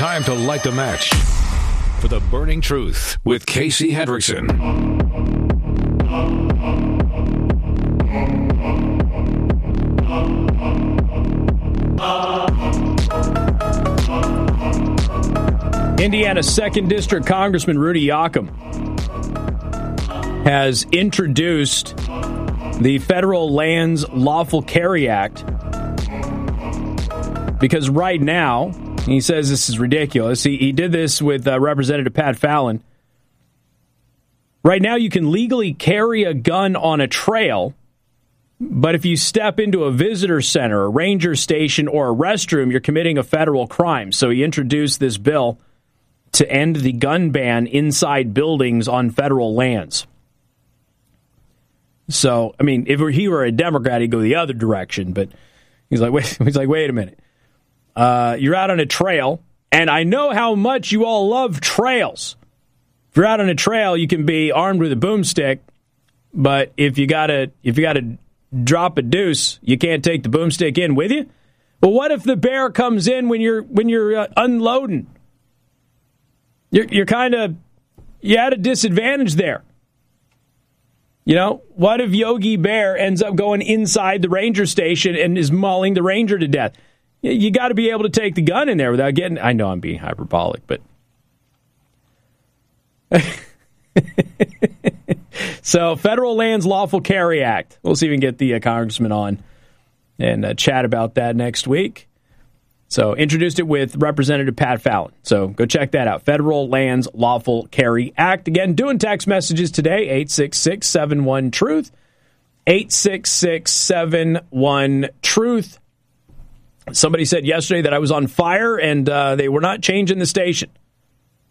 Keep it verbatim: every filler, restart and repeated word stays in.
time to light the match for the burning truth with Casey Hendrickson. Indiana's second District Congressman Rudy Yoakum has introduced the Federal Lands Lawful Carry Act because right now, he says this is ridiculous. He, he did this with uh, Representative Pat Fallon. Right now, you can legally carry a gun on a trail, but if you step into a visitor center, a ranger station, or a restroom, you're committing a federal crime. So he introduced this bill to end the gun ban inside buildings on federal lands. So, I mean, if he were a Democrat, he'd go the other direction. But he's like, wait, he's like, wait a minute. Uh, you're out on a trail, and I know how much you all love trails. If you're out on a trail, you can be armed with a boomstick, but if you gotta if you gotta drop a deuce, you can't take the boomstick in with you. Well, what if the bear comes in when you're when you're uh, unloading? You're, you're kind of, you're at a disadvantage there. You know, what if Yogi Bear ends up going inside the ranger station and is mauling the ranger to death? You got to be able to take the gun in there without getting, I know I'm being hyperbolic, but. So, Federal Lands Lawful Carry Act. We'll see if we can get the uh, congressman on and uh, chat about that next week. So, introduced it with Representative Pat Fallon. So, go check that out. Federal Lands Lawful Carry Act. Again, doing text messages today, eight six six, seven one, truth. eight six six, seven one, truth. Somebody said yesterday that I was on fire and uh, they were not changing the station.